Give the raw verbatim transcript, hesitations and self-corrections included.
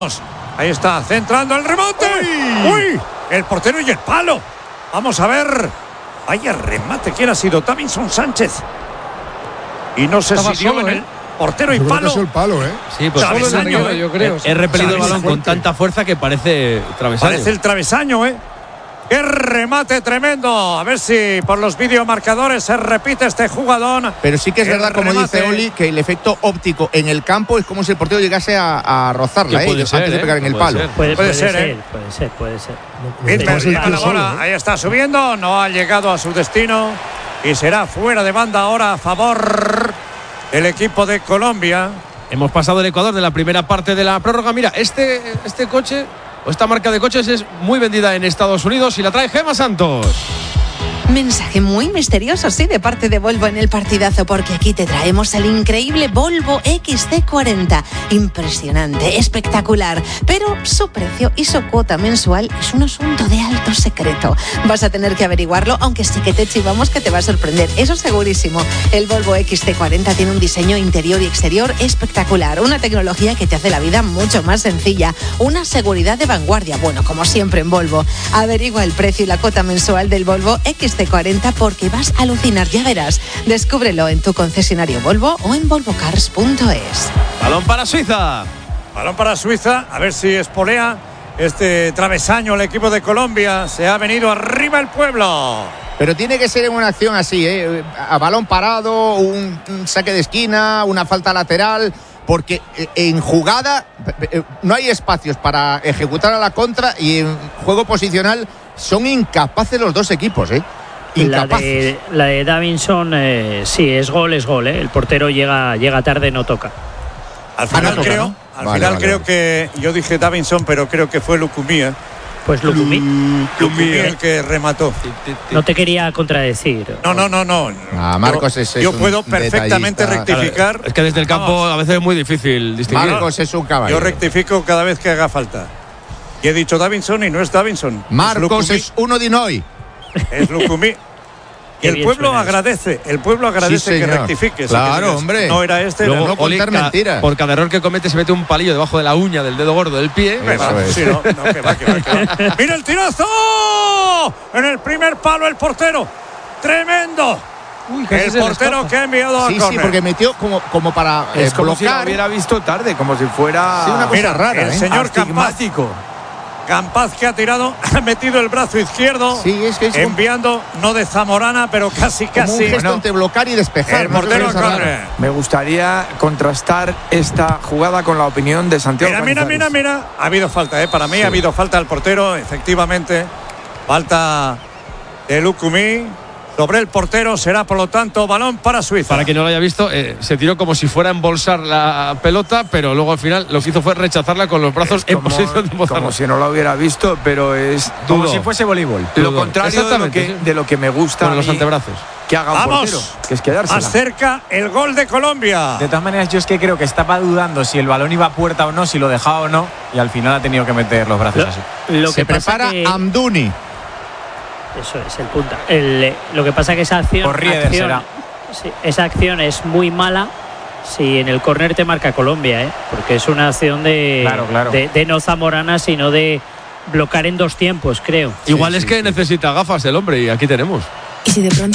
Ahí está, centrando el rebote. ¡Uy! ¡Uy! El portero y el palo. Vamos a ver. Vaya remate. ¿Quién ha sido? Davinson Sánchez. Y no sé Estaba si dio solo, en el ¿eh? portero y Yo creo palo. que es el palo, ¿eh? Sí, pues Travesaño, solo en el medio, ¿eh? yo creo. He repelido el balón Fuerte. con tanta fuerza que parece travesaño. Parece el travesaño, ¿eh? ¡Qué remate tremendo! A ver si por los videomarcadores se repite este jugadón. Pero sí que es El verdad, como remate. dice Oli, que el efecto óptico en el campo es como si el portero llegase a, a rozarla, Que ¿eh? puede antes ser, de pegar ¿eh? en el Puede palo. ser. Puede, Puede puede ser, ser, ¿eh? puede ser, puede ser. Lo que Inter pasa es que lleva la solo, bola. ¿eh? Ahí está subiendo. No ha llegado a su destino. Y será fuera de banda ahora a favor del equipo de Colombia. Hemos pasado el Ecuador de la primera parte de la prórroga. Mira, este, este coche o esta marca de coches es muy vendida en Estados Unidos y la trae Gemma Santos. Mensaje muy misterioso, sí, de parte de Volvo en el partidazo, porque aquí te traemos el increíble Volvo equis ce cuarenta. Impresionante, espectacular, pero su precio y su cuota mensual es un asunto de alto secreto. Vas a tener que averiguarlo, aunque sí que te chivamos que te va a sorprender, eso segurísimo. El Volvo equis ce cuarenta tiene un diseño interior y exterior espectacular, una tecnología que te hace la vida mucho más sencilla, una seguridad de vanguardia, bueno, como siempre en Volvo. Averigua el precio y la cuota mensual del Volvo equis ce cuarenta porque vas a alucinar, ya verás. Descúbrelo en tu concesionario Volvo o en volvo cars punto es. Balón para Suiza. Balón para Suiza. A ver si espolea este travesaño el equipo de Colombia. Se ha venido arriba el pueblo. Pero tiene que ser en una acción así, ¿eh? A balón parado, un, un saque de esquina, una falta lateral, porque en jugada no hay espacios para ejecutar a la contra y en juego posicional son incapaces los dos equipos, ¿eh? La de, la de Davinson, eh, sí, es gol, es gol, ¿eh? El portero llega, llega tarde, no toca. Al final Ah, no toca, creo, ¿no? al Vale, final vale, creo vale. que yo dije Davinson, pero creo que fue Lucumí, ¿eh? Pues Lucumí. Lucumí el que remató. No te quería contradecir. No, no, no, no. Ah, Marcos yo, es- es yo un puedo perfectamente detallista. rectificar. Es que desde el campo Vamos. a veces es muy difícil distinguir. Marcos es un caballero. Yo rectifico cada vez que haga falta. Y he dicho Davinson y no es Davinson. Marcos Lucumí. es uno de hoy. Es Lucumí. Y Qué el bien pueblo suena eso. agradece, el pueblo agradece Sí, que señor. rectifiques. Claro, que digas, hombre. No era este, Luego, era no Oli, contar ca- mentiras. por cada error que comete se mete un palillo debajo de la uña del dedo gordo del pie. Eso Va, es. sí, no, no, que va, que va, que va. ¡Mira el tirazo! En el primer palo el portero. ¡Tremendo! Uy, casi El se le portero escapa. que ha enviado a Sí, sí, córner. porque metió como, como para eh, Es como si lo bloquear. hubiera visto tarde, como si fuera Sí, una cosa Mira, rara, el ¿eh? señor Campaz, astigmático. Campaz que ha tirado, ha metido el brazo izquierdo, Sí, es que es como, enviando, no de Zamorana, pero casi, como un casi. gesto Bueno. entre bloquear y despejar. El una portero a cosa rara. córner. Me gustaría contrastar esta jugada con la opinión de Santiago Mira, mira, mira, Cañizares. mira. Ha habido falta, ¿eh? Para mí Sí. ha habido falta al portero, efectivamente. Falta de Lucumí. Sobre el portero será, por lo tanto, balón para Suiza. Para quien no lo haya visto, eh, se tiró como si fuera a embolsar la pelota, pero luego al final lo que hizo fue rechazarla con los brazos en Como, posición de embolsarla. como si no lo hubiera visto, pero es Como dudo. si fuese voleibol. Dudo. Lo contrario de lo, Exactamente, que, sí. de lo que me gusta Con a los mí antebrazos. que haga un ¡Vamos! portero, que es quedársela. Más cerca el gol de Colombia. De todas maneras, yo es que creo que estaba dudando si el balón iba a puerta o no, si lo dejaba o no, y al final ha tenido que meter los brazos Lo, así. lo Se que pasa prepara que, Amdouni. eso es el punta. El, eh, lo que pasa que esa acción, Por Rieder acción- será. sí, esa acción es muy mala si en el córner te marca Colombia, ¿eh? Porque es una acción de, Claro, claro. de, de no Zamorana, sino de bloquear en dos tiempos, creo. Igual Sí, es sí, que sí. necesita gafas el hombre y aquí tenemos. Y si de pronto